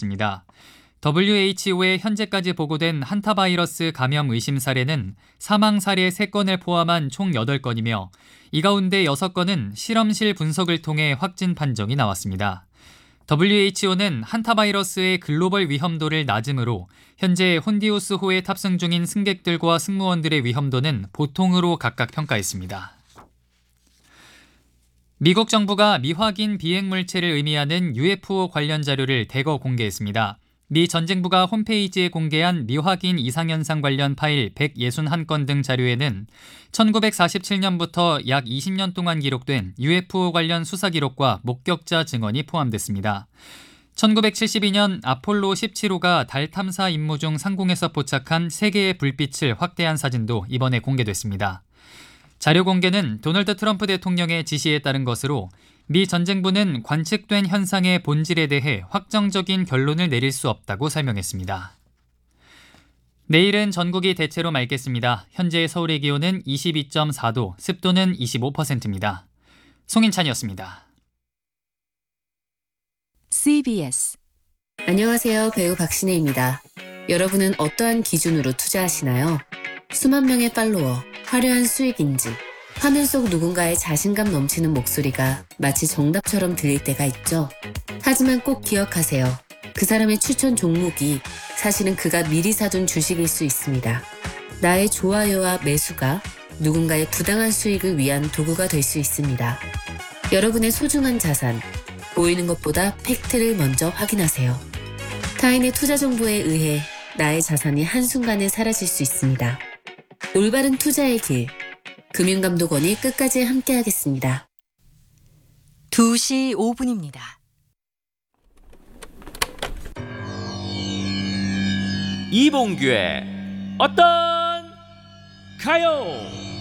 밝혔습니다. WHO의 현재까지 보고된 한타바이러스 감염 의심 사례는 사망 사례 3건을 포함한 총 8건이며 이 가운데 6건은 실험실 분석을 통해 확진 판정이 나왔습니다. WHO는 한타바이러스의 글로벌 위험도를 낮음으로 현재 혼디우스호에 탑승 중인 승객들과 승무원들의 위험도는 보통으로 각각 평가했습니다. 미국 정부가 미확인 비행 물체를 의미하는 UFO 관련 자료를 대거 공개했습니다. 미 전쟁부가 홈페이지에 공개한 미확인 이상현상 관련 파일 161건 등 자료에는 1947년부터 약 20년 동안 기록된 UFO 관련 수사 기록과 목격자 증언이 포함됐습니다. 1972년 아폴로 17호가 달 탐사 임무 중 상공에서 포착한 3개의 불빛을 확대한 사진도 이번에 공개됐습니다. 자료 공개는 도널드 트럼프 대통령의 지시에 따른 것으로 미 전쟁부는 관측된 현상의 본질에 대해 확정적인 결론을 내릴 수 없다고 설명했습니다. 내일은 전국이 대체로 맑겠습니다. 현재 서울의 기온은 22.4도, 습도는 25%입니다. 송인찬이었습니다. CBS 안녕하세요. 배우 박신혜입니다. 여러분은 어떠한 기준으로 투자하시나요? 수만 명의 팔로워, 화려한 수익인지, 화면 속 누군가의 자신감 넘치는 목소리가 마치 정답처럼 들릴 때가 있죠. 하지만 꼭 기억하세요. 그 사람의 추천 종목이 사실은 그가 미리 사둔 주식일 수 있습니다. 나의 좋아요와 매수가 누군가의 부당한 수익을 위한 도구가 될 수 있습니다. 여러분의 소중한 자산, 보이는 것보다 팩트를 먼저 확인하세요. 타인의 투자 정보에 의해 나의 자산이 한순간에 사라질 수 있습니다. 올바른 투자의 길, 금융감독원이 끝까지 함께하겠습니다. 2시 5분입니다. 이봉규의 어떤 가요?